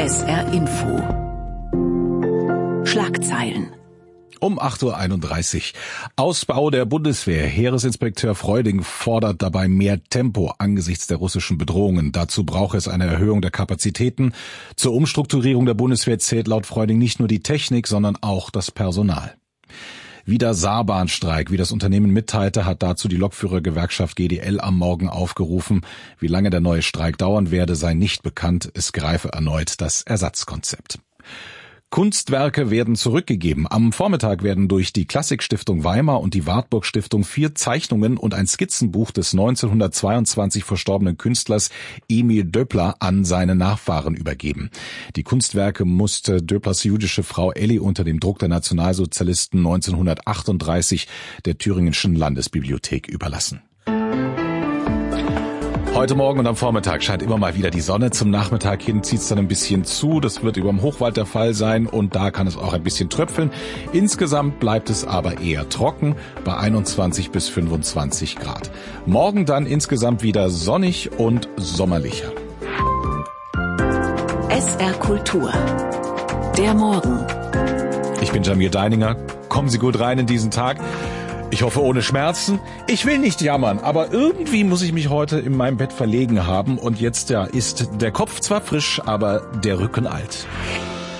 SR Info. Schlagzeilen. Um 8.31 Uhr. Ausbau der Bundeswehr. Heeresinspekteur Freuding fordert dabei mehr Tempo angesichts der russischen Bedrohungen. Dazu brauche es eine Erhöhung der Kapazitäten. Zur Umstrukturierung der Bundeswehr zählt laut Freuding nicht nur die Technik, sondern auch das Personal. Wieder Saarbahnstreik. Wie das Unternehmen mitteilte, hat dazu die Lokführergewerkschaft GDL am Morgen aufgerufen. Wie lange der neue Streik dauern werde, sei nicht bekannt. Es greife erneut das Ersatzkonzept. Kunstwerke werden zurückgegeben. Am Vormittag werden durch die Klassikstiftung Weimar und die Wartburg Stiftung 4 Zeichnungen und ein Skizzenbuch des 1922 verstorbenen Künstlers Emil Döppler an seine Nachfahren übergeben. Die Kunstwerke musste Döpplers jüdische Frau Elli unter dem Druck der Nationalsozialisten 1938 der Thüringischen Landesbibliothek überlassen. Heute Morgen und am Vormittag scheint immer mal wieder die Sonne. Zum Nachmittag hin zieht es dann ein bisschen zu. Das wird über dem Hochwald der Fall sein und da kann es auch ein bisschen tröpfeln. Insgesamt bleibt es aber eher trocken bei 21 bis 25 Grad. Morgen dann insgesamt wieder sonnig und sommerlicher. SR Kultur. Der Morgen. Ich bin Jamil Deininger. Kommen Sie gut rein in diesen Tag. Ich hoffe ohne Schmerzen. Ich will nicht jammern, aber irgendwie muss ich mich heute in meinem Bett verlegen haben und jetzt ist der Kopf zwar frisch, aber der Rücken alt.